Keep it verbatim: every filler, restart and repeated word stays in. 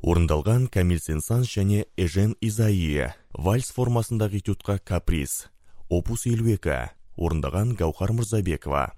Орындалған Камиль Сен-Санс және Эжен Изаи. Вальс формасындағы этюдқа каприз. Опус елу екі. Орындаған Гаухар Мырзабекова.